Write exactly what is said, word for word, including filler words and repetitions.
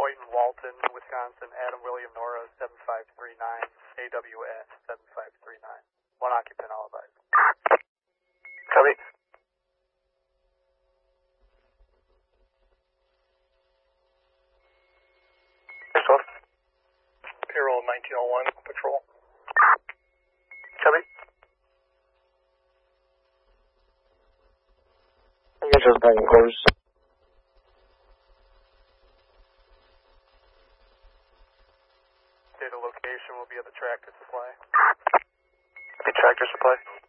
Boynton, Walton, Wisconsin, Adam William Nora, seven five three nine, A W S, seven five three nine. One occupant, all advised. Copy. twelve. Payroll nineteen oh one, patrol. Copy. I guess just buying quarters. Data location will be at the tractor supply. The tractor supply.